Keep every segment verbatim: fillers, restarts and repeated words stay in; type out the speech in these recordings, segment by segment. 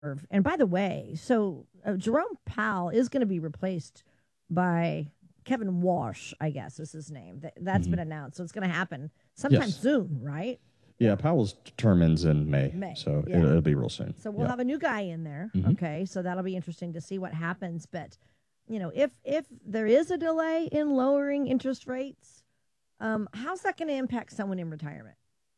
And by the way, so uh, Jerome Powell is going to be replaced by Kevin Walsh, I guess is his name. That, that's Mhm. been announced. So it's going to happen sometime Yes. soon, right? Yeah, Powell's term ends in May, May, so yeah. it'll, it'll be real soon. So we'll Yeah. have a new guy in there. Mhm. Okay, so that'll be interesting to see what happens. But you know, if if there is a delay in lowering interest rates, um, how's that going to impact someone in retirement?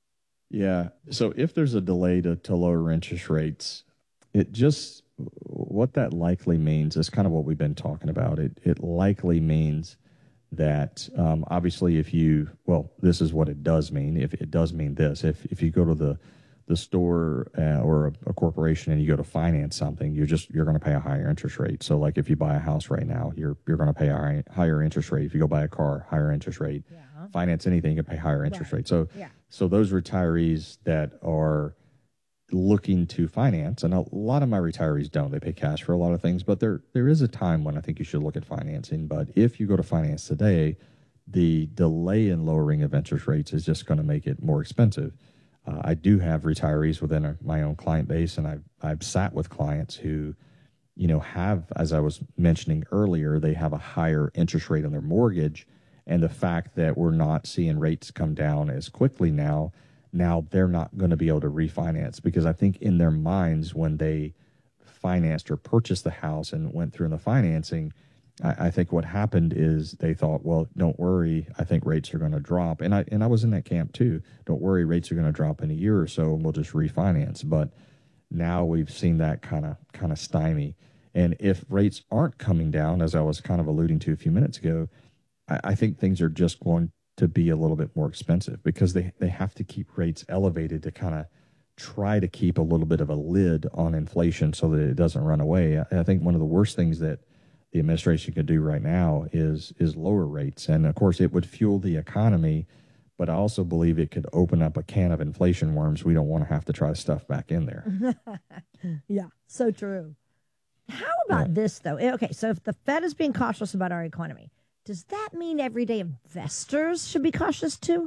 Yeah. So if there's a delay to, to lower interest rates, it just what that likely means is kind of what we've been talking about. It it likely means that um, obviously if you well, this is what it does mean. If it does mean this, if if you go to the the store uh, or a, a corporation and you go to finance something, you're just you're going to pay a higher interest rate. So like if you buy a house right now, you're you're going to pay a high, higher interest rate. If you go buy a car, higher interest rate. Yeah. Finance anything, you can pay higher interest Right. rate. So Yeah. so those retirees that are looking to finance, and a lot of my retirees don't. They pay cash for a lot of things, but there there is a time when I think you should look at financing. But if you go to finance today, the delay in lowering of interest rates is just going to make it more expensive. Uh, I do have retirees within a, my own client base, and I've I've sat with clients who, you know, have, as I was mentioning earlier, they have a higher interest rate on their mortgage, and the fact that we're not seeing rates come down as quickly now, now they're not going to be able to refinance because I think in their minds when they financed or purchased the house and went through in the financing, I, I think what happened is they thought, well, don't worry, I think rates are going to drop, and I and I was in that camp too. Don't worry, rates are going to drop in a year or so, and we'll just refinance. But now we've seen that kind of kind of stymie, and if rates aren't coming down, as I was kind of alluding to a few minutes ago, I, I think things are just going to be a little bit more expensive because they, they have to keep rates elevated to kind of try to keep a little bit of a lid on inflation so that it doesn't run away. I, I think one of the worst things that the administration could do right now is is lower rates. And of course, it would fuel the economy, but I also believe it could open up a can of inflation worms we don't want to have to try to stuff back in there. Yeah, so true. How about Yeah. this, though? Okay, so if the Fed is being cautious about our economy, does that mean everyday investors should be cautious too?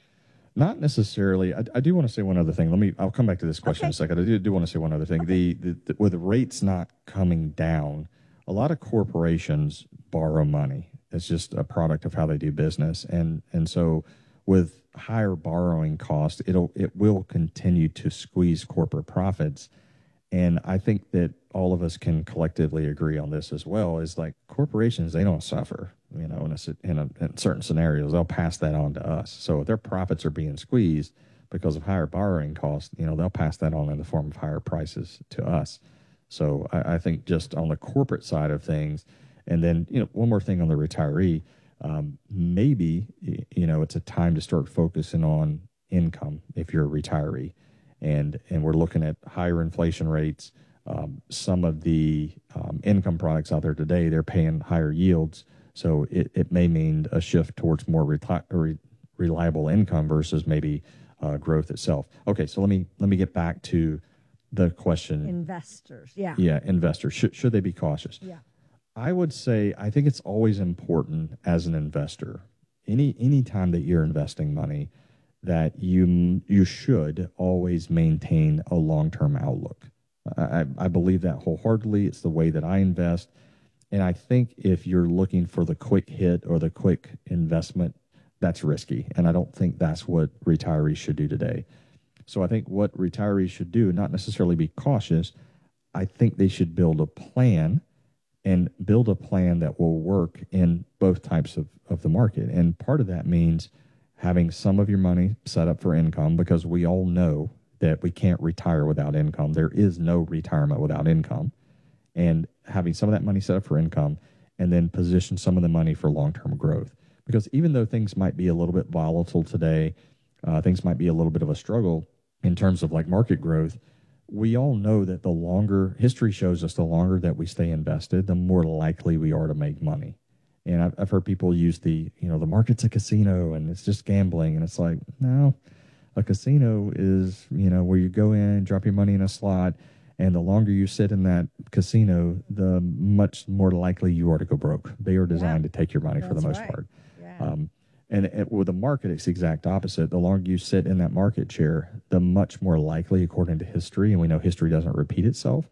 Not necessarily. I, I do want to say one other thing. Let me. I'll come back to this question Okay. in a second. I do, do want to say one other thing. Okay. The, the, the with rates not coming down, a lot of corporations borrow money. It's just a product of how they do business, and and so with higher borrowing costs, it'll it will continue to squeeze corporate profits. And I think that all of us can collectively agree on this as well. Is like corporations, they don't suffer. You know, in, a, in, a, in certain scenarios, they'll pass that on to us. So if their profits are being squeezed because of higher borrowing costs, you know, they'll pass that on in the form of higher prices to us. So I, I think just on the corporate side of things, and then you know, one more thing on the retiree, um, maybe you know it's a time to start focusing on income if you're a retiree, and and we're looking at higher inflation rates. Um, some of the um, income products out there today, they're paying higher yields. So it, it may mean a shift towards more reti- re- reliable income versus maybe uh, growth itself. Okay, so let me let me get back to the question. Investors, yeah. Yeah, investors. Should, should they be cautious? Yeah. I would say I think it's always important as an investor, any any time that you're investing money, that you you should always maintain a long-term outlook. I, I believe that wholeheartedly. It's the way that I invest. And I think if you're looking for the quick hit or the quick investment, that's risky. And I don't think that's what retirees should do today. So I think what retirees should do, not necessarily be cautious, I think they should build a plan and build a plan that will work in both types of, of the market. And part of that means having some of your money set up for income because we all know that we can't retire without income. There is no retirement without income. And having some of that money set up for income and then position some of the money for long-term growth. Because even though things might be a little bit volatile today, uh, things might be a little bit of a struggle in terms of like market growth, we all know that the longer, history shows us the longer that we stay invested, the more likely we are to make money. And I've, I've heard people use the, you know, the market's a casino and it's just gambling. And it's like, no, a casino is, you know, where you go in, drop your money in a slot, and the longer you sit in that casino, the much more likely you are to go broke. They are designed Yeah. to take your money That's for the most right. part. Yeah. Um, and it, with the market, it's the exact opposite. The longer you sit in that market chair, the much more likely, according to history, and we know history doesn't repeat itself,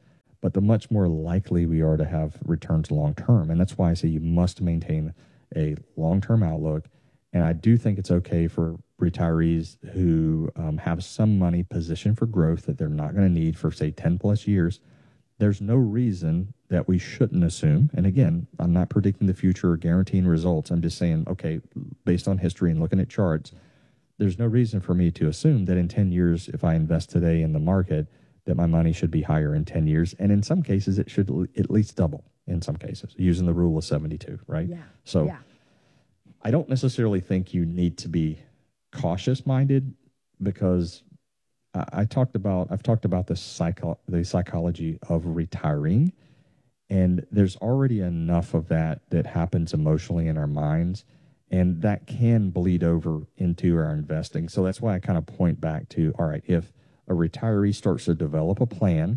but the much more likely we are to have returns long term. And that's why I say you must maintain a long term outlook. And I do think it's okay for retirees who um, have some money positioned for growth that they're not going to need for, say, ten plus years. There's no reason that we shouldn't assume. And again, I'm not predicting the future or guaranteeing results. I'm just saying, okay, based on history and looking at charts, there's no reason for me to assume that in ten years, if I invest today in the market, that my money should be higher in ten years. And in some cases, it should at least double in some cases, using the rule of seventy-two, right? Yeah. So yeah. I don't necessarily think you need to be cautious minded, because I, I talked about, I've talked about the psycho, the psychology of retiring, and there's already enough of that that happens emotionally in our minds, and that can bleed over into our investing. So that's why I kind of point back to, all right, if a retiree starts to develop a plan,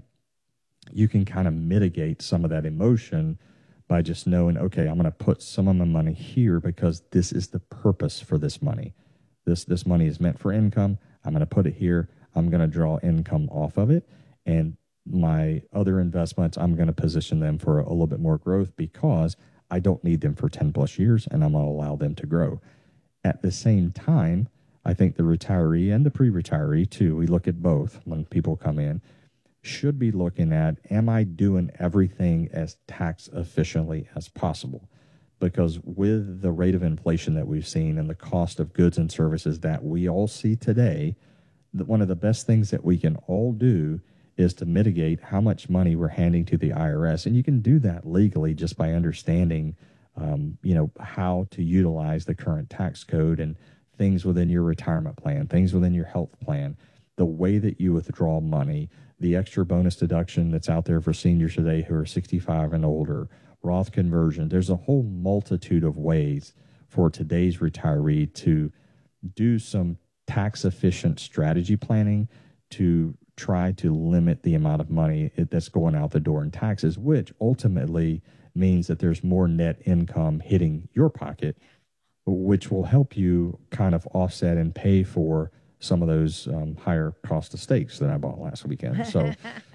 you can kind of mitigate some of that emotion by just knowing, okay, I'm going to put some of my money here because this is the purpose for this money. This this money is meant for income. I'm going to put it here. I'm going to draw income off of it. And my other investments, I'm going to position them for a little bit more growth because I don't need them for ten plus years, and I'm going to allow them to grow. At the same time, I think the retiree and the pre-retiree too, we look at both when people come in, should be looking at, am I doing everything as tax efficiently as possible? Because with the rate of inflation that we've seen and the cost of goods and services that we all see today, that one of the best things that we can all do is to mitigate how much money we're handing to the I R S. And you can do that legally just by understanding, um, you know, how to utilize the current tax code and things within your retirement plan, things within your health plan, the way that you withdraw money, the extra bonus deduction that's out there for seniors today who are sixty-five and older, Roth conversion. There's a whole multitude of ways for today's retiree to do some tax efficient strategy planning to try to limit the amount of money that's going out the door in taxes, which ultimately means that there's more net income hitting your pocket, which will help you kind of offset and pay for some of those um, higher cost of steaks that I bought last weekend. So,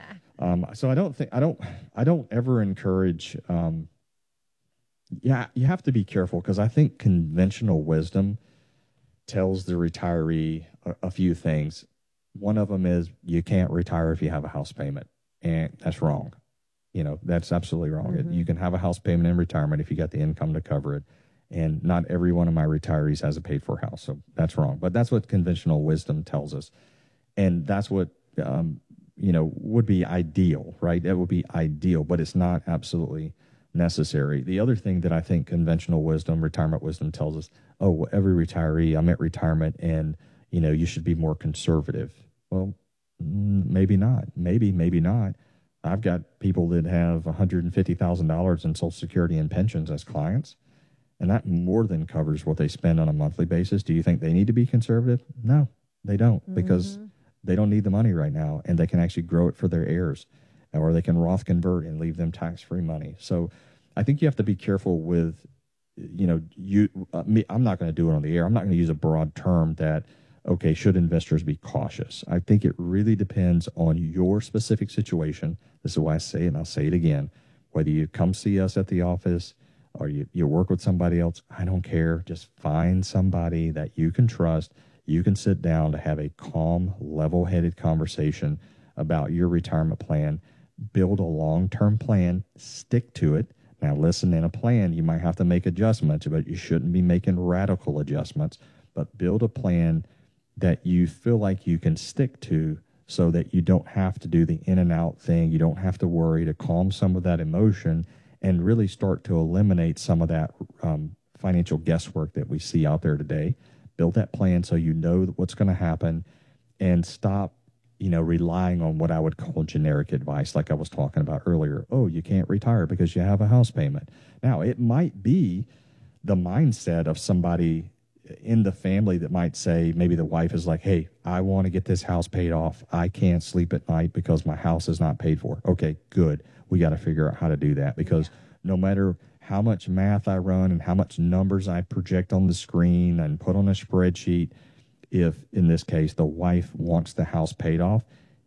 um, so I don't think, I don't, I don't ever encourage, um, yeah, you have to be careful, because I think conventional wisdom tells the retiree a, a few things. One of them is you can't retire if you have a house payment, and that's wrong. You know, that's absolutely wrong. Mm-hmm. You can have a house payment in retirement if you got the income to cover it. And not every one of my retirees has a paid for house. So that's wrong. But that's what conventional wisdom tells us. And that's what, um, you know, would be ideal, right? It would be ideal, but it's not absolutely necessary. The other thing that I think conventional wisdom, retirement wisdom tells us, oh, well, every retiree, I'm at retirement and, you know, you should be more conservative. Well, maybe not. Maybe, maybe not. I've got people that have one hundred fifty thousand dollars in Social Security and pensions as clients. And that more than covers what they spend on a monthly basis. Do you think they need to be conservative? No, they don't, mm-hmm. because they don't need the money right now, and they can actually grow it for their heirs, or they can Roth convert and leave them tax-free money. So I think you have to be careful with, you know, you. Uh, me, I'm not going to do it on the air. I'm not going to use a broad term that, okay, should investors be cautious? I think it really depends on your specific situation. This is why I say it, and I'll say it again. Whether you come see us at the office, or you, you work with somebody else, I don't care. Just find somebody that you can trust. You can sit down to have a calm, level-headed conversation about your retirement plan. Build a long-term plan. Stick to it. Now, listen, in a plan, you might have to make adjustments, but you shouldn't be making radical adjustments. But build a plan that you feel like you can stick to, so that you don't have to do the in and out thing. You don't have to worry, to calm some of that emotion and really start to eliminate some of that um, financial guesswork that we see out there today. Build that plan so you know what's going to happen, and stop, you know, relying on what I would call generic advice, like I was talking about earlier. Oh, you can't retire because you have a house payment. Now, it might be the mindset of somebody in the family that might say, maybe the wife is like, hey, I want to get this house paid off. I can't sleep at night because my house is not paid for. Okay, good. We got to figure out how to do that, because yeah. no matter how much math I run and how much numbers I project on the screen and put on a spreadsheet, if in this case the wife wants the house paid off,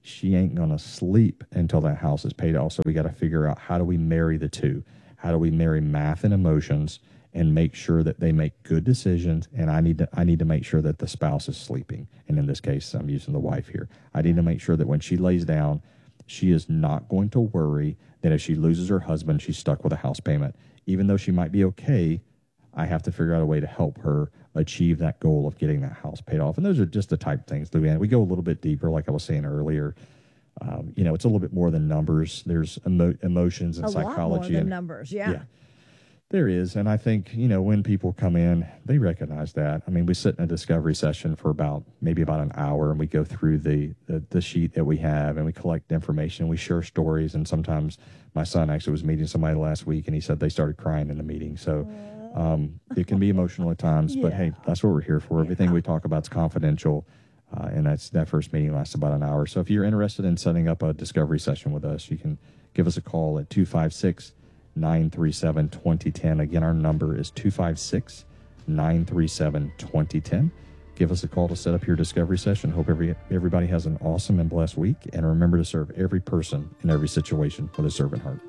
she ain't going to sleep until that house is paid off. So we got to figure out, how do we marry the two? How do we marry math and emotions and make sure that they make good decisions? And I need to, I need to make sure that the spouse is sleeping. And in this case, I'm using the wife here. I need to make sure that when she lays down, she is not going to worry that if she loses her husband, she's stuck with a house payment. Even though she might be okay, I have to figure out a way to help her achieve that goal of getting that house paid off. And those are just the type of things, Luann. We go a little bit deeper, like I was saying earlier. Um, you know, it's a little bit more than numbers. There's emo- emotions and a psychology. lot more than and, numbers, yeah. yeah. There is. And I think, you know, when people come in, they recognize that. I mean, we sit in a discovery session for about maybe about an hour, and we go through the, the, the sheet that we have, and we collect information. We share stories. And sometimes my son actually was meeting somebody last week, and he said they started crying in the meeting. So um, it can be emotional at times, but Yeah. hey, that's what we're here for. Everything Yeah. we talk about is confidential. Uh, and that's that first meeting lasts about an hour. So if you're interested in setting up a discovery session with us, you can give us a call at two five six, nine three seven, two zero one zero. Again, our number is two five six, nine three seven, two zero one zero. Give us a call to set up your discovery session. Hope every everybody has an awesome and blessed week. And remember to serve every person in every situation with a servant heart.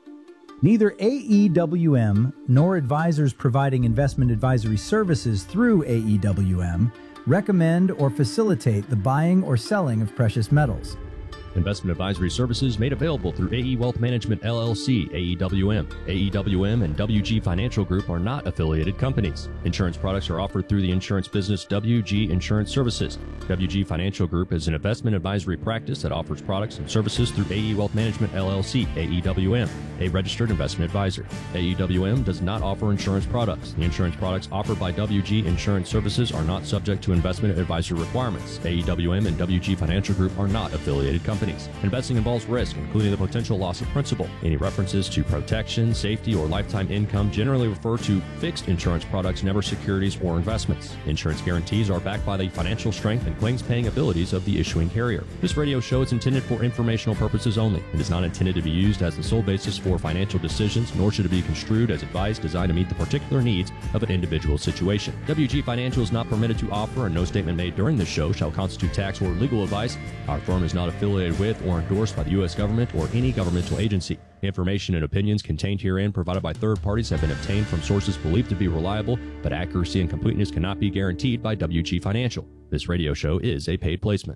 Neither A E W M nor advisors providing investment advisory services through A E W M recommend or facilitate the buying or selling of precious metals. Investment advisory services made available through A E Wealth Management, L L C, A E W M. A E W M and W G Financial Group are not affiliated companies. Insurance products are offered through the insurance business W G Insurance Services. W G Financial Group is an investment advisory practice that offers products and services through A E Wealth Management, L L C, A E W M, a registered investment advisor. A E W M does not offer insurance products. The insurance products offered by W G Insurance Services are not subject to investment advisory requirements. A E W M and W G Financial Group are not affiliated companies. Investing involves risk, including the potential loss of principal. Any references to protection, safety, or lifetime income generally refer to fixed insurance products, never securities or investments. Insurance guarantees are backed by the financial strength and claims-paying abilities of the issuing carrier. This radio show is intended for informational purposes only. It is not intended to be used as the sole basis for financial decisions, nor should it be construed as advice designed to meet the particular needs of an individual situation. W G Financial is not permitted to offer, and no statement made during this show shall constitute tax or legal advice. Our firm is not affiliated with or endorsed by the U S government or any governmental agency. Information and opinions contained herein provided by third parties have been obtained from sources believed to be reliable, but accuracy and completeness cannot be guaranteed by W G Financial. This radio show is a paid placement.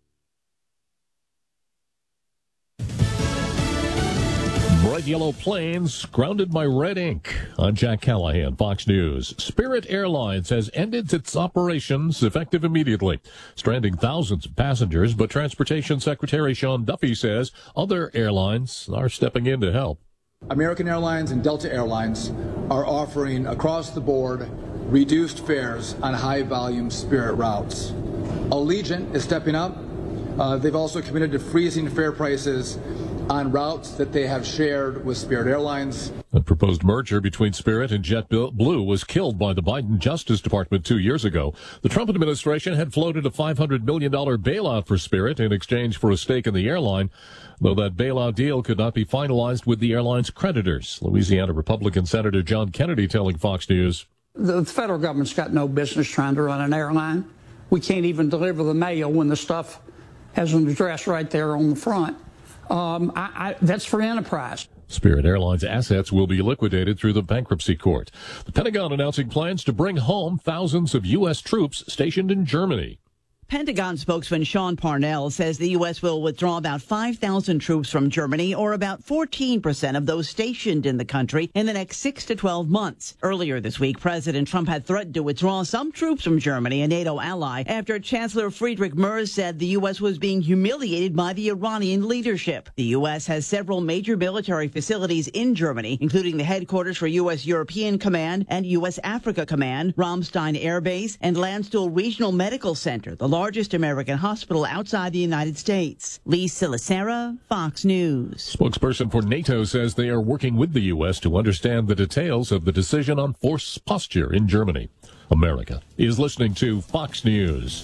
Bright yellow planes grounded by red ink. I'm Jack Callahan, Fox News. Spirit Airlines has ended its operations effective immediately, stranding thousands of passengers, but Transportation Secretary Sean Duffy says other airlines are stepping in to help. American Airlines and Delta Airlines are offering across the board reduced fares on high-volume Spirit routes. Allegiant is stepping up. Uh, they've also committed to freezing fare prices on routes that they have shared with Spirit Airlines. The proposed merger between Spirit and JetBlue was killed by the Biden Justice Department two years ago. The Trump administration had floated a five hundred million dollars bailout for Spirit in exchange for a stake in the airline, though that bailout deal could not be finalized with the airline's creditors. Louisiana Republican Senator John Kennedy telling Fox News. The federal government's got no business trying to run an airline. We can't even deliver the mail when the stuff has an address right there on the front. Um, I, I, that's for enterprise. Spirit Airlines assets will be liquidated through the bankruptcy court. The Pentagon announcing plans to bring home thousands of U S troops stationed in Germany. Pentagon spokesman Sean Parnell says the U S will withdraw about five thousand troops from Germany, or about fourteen percent of those stationed in the country, in the next six to twelve months. Earlier this week, President Trump had threatened to withdraw some troops from Germany, a NATO ally, after Chancellor Friedrich Merz said the U S was being humiliated by the Iranian leadership. The U S has several major military facilities in Germany, including the headquarters for U S European Command and U S Africa Command, Ramstein Air Base, and Landstuhl Regional Medical Center, the largest American hospital outside the United States. Lisa Lacera, Fox News. Spokesperson for NATO says they are working with the U S to understand the details of the decision on force posture in Germany. America is listening to Fox News.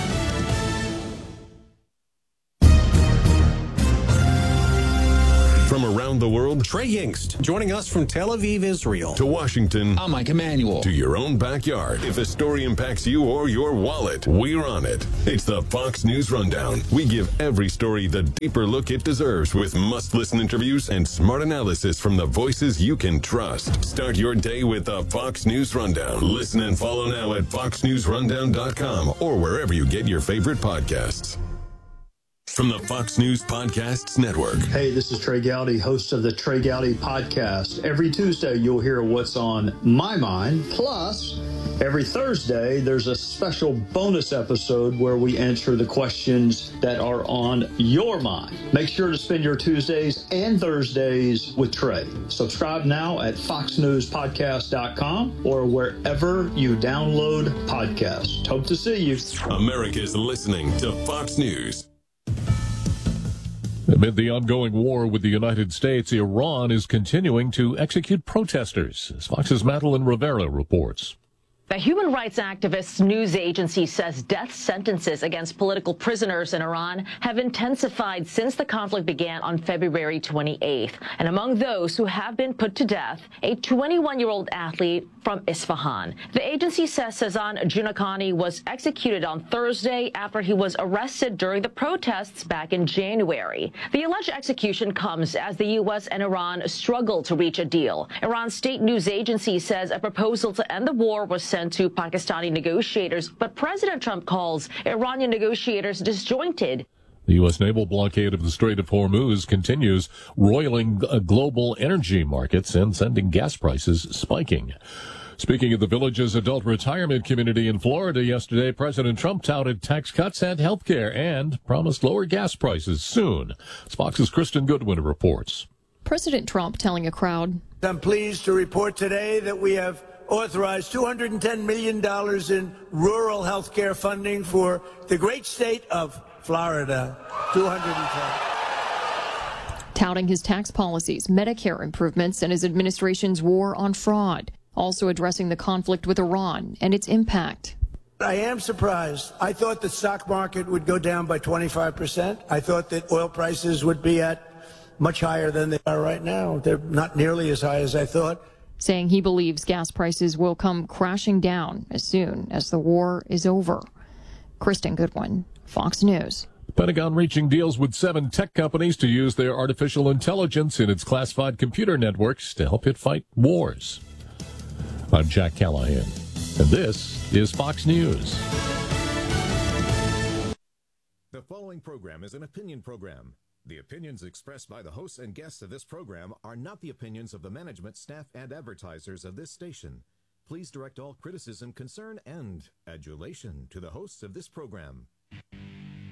From from around the world. Trey Yingst, joining us from Tel Aviv, Israel. To Washington. I'm Mike Emanuel. To your own backyard. If a story impacts you or your wallet, we're on it. It's the Fox News Rundown. We give every story the deeper look it deserves with must-listen interviews and smart analysis from the voices you can trust. Start your day with the Fox News Rundown. Listen and follow now at fox news rundown dot com or wherever you get your favorite podcasts. From the Fox News Podcasts Network. Hey, this is Trey Gowdy, host of the Trey Gowdy Podcast. Every Tuesday, you'll hear what's on my mind. Plus, every Thursday, there's a special bonus episode where we answer the questions that are on your mind. Make sure to spend your Tuesdays and Thursdays with Trey. Subscribe now at fox news podcast dot com or wherever you download podcasts. Hope to see you. America's listening to Fox News. Amid the ongoing war with the United States, Iran is continuing to execute protesters, as Fox's Madeline Rivera reports. The human rights activist news agency says death sentences against political prisoners in Iran have intensified since the conflict began on February twenty-eighth. And among those who have been put to death, a twenty-one-year-old athlete from Isfahan. The agency says Sazan Junakani was executed on Thursday after he was arrested during the protests back in January. The alleged execution comes as the U S and Iran struggle to reach a deal. Iran's state news agency says a proposal to end the war was sent to Pakistani negotiators, but President Trump calls Iranian negotiators disjointed. The U S naval blockade of the Strait of Hormuz continues, roiling global energy markets and sending gas prices spiking. Speaking of the Village's adult retirement community in Florida yesterday, President Trump touted tax cuts and health care and promised lower gas prices soon. Fox's Kristen Goodwin reports. President Trump telling a crowd, I'm pleased to report today that we have authorized two hundred ten million dollars in rural health care funding for the great state of Florida. two hundred ten. Touting his tax policies, Medicare improvements, and his administration's war on fraud. Also addressing the conflict with Iran and its impact. I am surprised. I thought the stock market would go down by twenty-five percent. I thought that oil prices would be at much higher than they are right now. They're not nearly as high as I thought. Saying he believes gas prices will come crashing down as soon as the war is over. Kristen Goodwin, Fox News. Pentagon reaching deals with seven tech companies to use their artificial intelligence in its classified computer networks to help it fight wars. I'm Jack Callahan, and this is Fox News. The following program is an opinion program. The opinions expressed by the hosts and guests of this program are not the opinions of the management, staff, and advertisers of this station. Please direct all criticism, concern, and adulation to the hosts of this program.